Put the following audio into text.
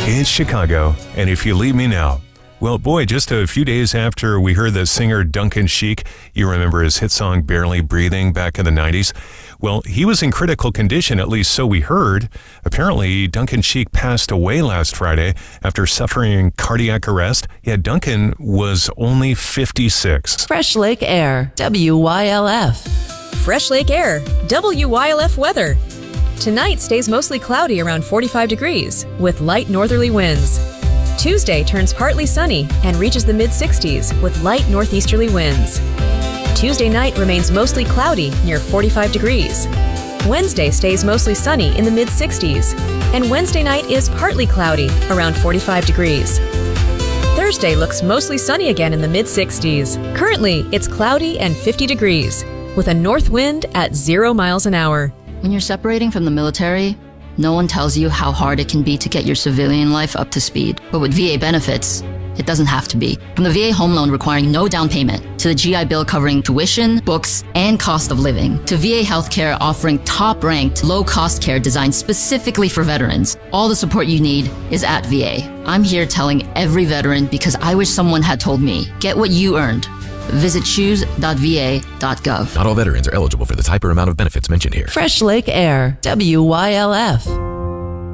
It's Chicago, and If You Leave Me Now. Well, boy, just a few days after we heard the singer Duncan Sheik, you remember his hit song Barely Breathing back in the 90s? Well, he was in critical condition, at least so we heard. Apparently, Duncan Sheik passed away last Friday after suffering cardiac arrest. Yeah, Duncan was only 56. Fresh Lake Air, WYLF. Fresh Lake Air, WYLF weather. Tonight stays mostly cloudy around 45 degrees with light northerly winds. Tuesday turns partly sunny and reaches the mid-60s with light northeasterly winds. Tuesday night remains mostly cloudy near 45 degrees. Wednesday stays mostly sunny in the mid-60s, and Wednesday night is partly cloudy around 45 degrees. Thursday looks mostly sunny again in the mid-60s. Currently, it's cloudy and 50 degrees with a north wind at 0 miles an hour. When you're separating from the military, no one tells you how hard it can be to get your civilian life up to speed. But with VA benefits, it doesn't have to be. From the VA home loan requiring no down payment, to the GI Bill covering tuition, books, and cost of living, to VA healthcare offering top-ranked, low-cost care designed specifically for veterans, all the support you need is at VA. I'm here telling every veteran because I wish someone had told me, get what you earned. Visit choose.va.gov. Not all veterans are eligible for the type or amount of benefits mentioned here. Fresh Lake Air, WYLF.